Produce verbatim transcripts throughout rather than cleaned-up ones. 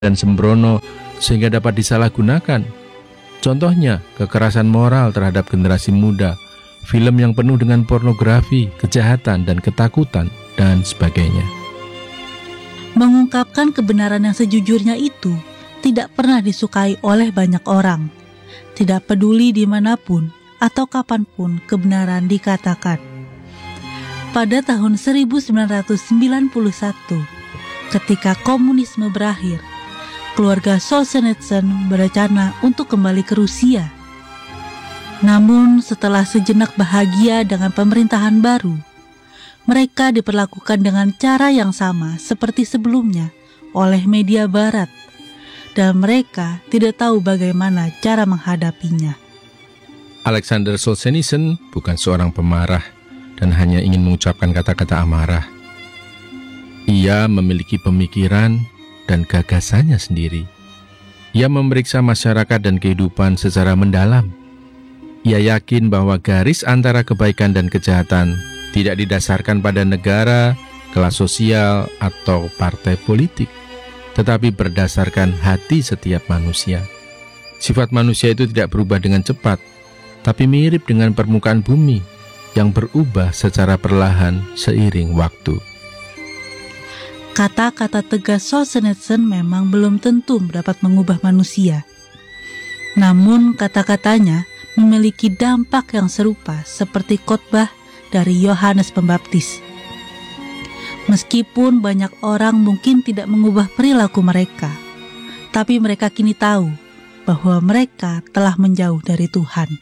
dan sembrono sehingga dapat disalahgunakan. Contohnya, kekerasan moral terhadap generasi muda, film yang penuh dengan pornografi, kejahatan dan ketakutan, dan sebagainya. Mengungkapkan kebenaran yang sejujurnya itu tidak pernah disukai oleh banyak orang. Tidak peduli dimanapun atau kapanpun kebenaran dikatakan. Pada tahun seribu sembilan ratus sembilan puluh satu, ketika komunisme berakhir, keluarga Solzhenitsyn berencana untuk kembali ke Rusia. Namun setelah sejenak bahagia dengan pemerintahan baru, mereka diperlakukan dengan cara yang sama seperti sebelumnya oleh media barat, dan mereka tidak tahu bagaimana cara menghadapinya. Alexander Solzhenitsyn bukan seorang pemarah dan hanya ingin mengucapkan kata-kata amarah. Ia memiliki pemikiran dan gagasannya sendiri. Ia memeriksa masyarakat dan kehidupan secara mendalam. Ia yakin bahwa garis antara kebaikan dan kejahatan tidak didasarkan pada negara, kelas sosial, atau partai politik, tetapi berdasarkan hati setiap manusia. Sifat manusia itu tidak berubah dengan cepat, tapi mirip dengan permukaan bumi yang berubah secara perlahan seiring waktu. Kata-kata tegas Solzhenitsyn memang belum tentu dapat mengubah manusia. Namun kata-katanya memiliki dampak yang serupa seperti khotbah dari Yohanes Pembaptis. Meskipun banyak orang mungkin tidak mengubah perilaku mereka, tapi mereka kini tahu bahwa mereka telah menjauh dari Tuhan.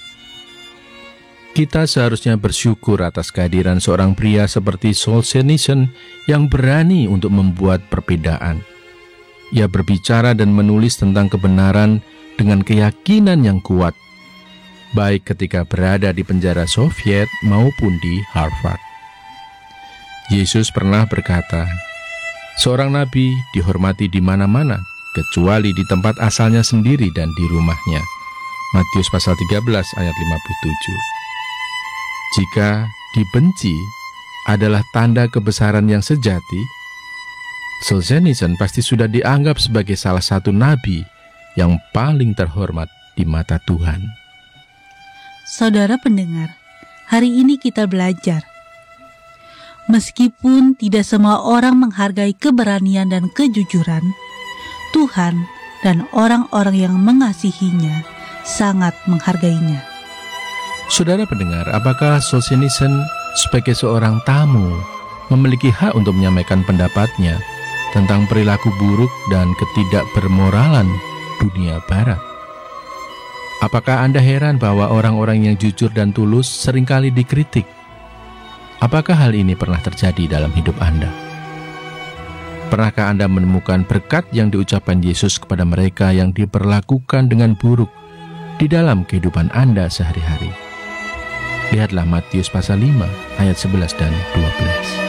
Kita seharusnya bersyukur atas kehadiran seorang pria seperti Solzhenitsyn yang berani untuk membuat perbedaan. Ia berbicara dan menulis tentang kebenaran dengan keyakinan yang kuat, baik ketika berada di penjara Soviet maupun di Harvard. Yesus pernah berkata, "Seorang nabi dihormati di mana-mana, kecuali di tempat asalnya sendiri dan di rumahnya." Matius pasal tiga belas ayat lima puluh tujuh. Jika dibenci adalah tanda kebesaran yang sejati, Solzhenitsyn pasti sudah dianggap sebagai salah satu nabi yang paling terhormat di mata Tuhan. Saudara pendengar, hari ini kita belajar. Meskipun tidak semua orang menghargai keberanian dan kejujuran, Tuhan dan orang-orang yang mengasihinya sangat menghargainya. Saudara pendengar, apakah Solzhenitsyn sebagai seorang tamu memiliki hak untuk menyampaikan pendapatnya tentang perilaku buruk dan ketidakbermoralan dunia barat? Apakah Anda heran bahwa orang-orang yang jujur dan tulus seringkali dikritik? Apakah hal ini pernah terjadi dalam hidup Anda? Pernahkah Anda menemukan berkat yang diucapkan Yesus kepada mereka yang diperlakukan dengan buruk di dalam kehidupan Anda sehari-hari? Lihatlah Matius pasal lima ayat sebelas dan dua belas.